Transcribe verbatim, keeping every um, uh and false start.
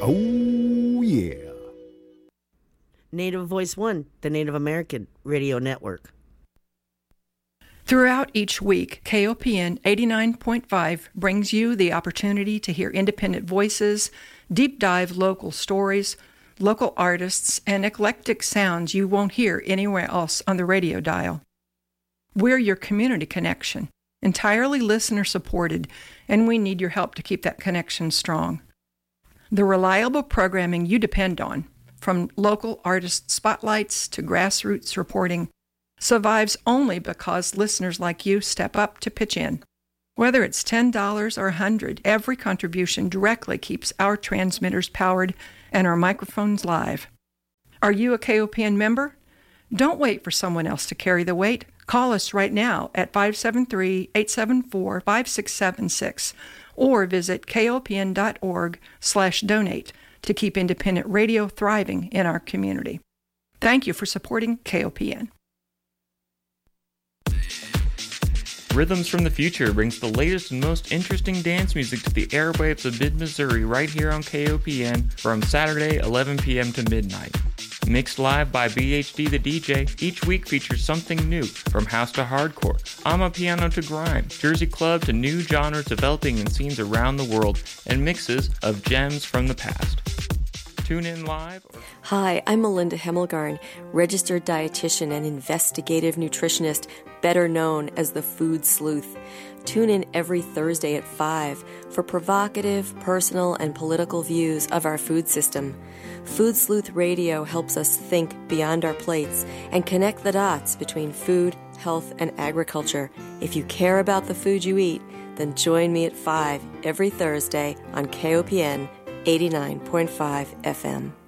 Oh, yeah. Native Voice One, the Native American Radio Network. Throughout each week, K O P N eighty-nine point five brings you the opportunity to hear independent voices, deep dive local stories, local artists, and eclectic sounds you won't hear anywhere else on the radio dial. We're your community connection, entirely listener-supported, and we need your help to keep that connection strong. The reliable programming you depend on, from local artist spotlights to grassroots reporting, survives only because listeners like you step up to pitch in. Whether it's ten dollars or one hundred dollars, every contribution directly keeps our transmitters powered and our microphones live. Are you a K O P N member? Don't wait for someone else to carry the weight. Call us right now at five seven three, eight seven four, five six seven six or visit kopn.org slash donate to keep independent radio thriving in our community. Thank you for supporting K O P N. Rhythms from the Future brings the latest and most interesting dance music to the airwaves of mid-Missouri right here on K O P N from Saturday, eleven p.m. to midnight. Mixed live by B H D the D J, each week features something new, from house to hardcore, amapiano to grime, Jersey club to new genres developing in scenes around the world, and mixes of gems from the past. Tune in live. Or- Hi, I'm Melinda Hemmelgarn, registered dietitian and investigative nutritionist, better known as the Food Sleuth. Tune in every Thursday at five for provocative, personal, and political views of our food system. Food Sleuth Radio helps us think beyond our plates and connect the dots between food, health, and agriculture. If you care about the food you eat, then join me at five every Thursday on K O P N eighty-nine point five F M.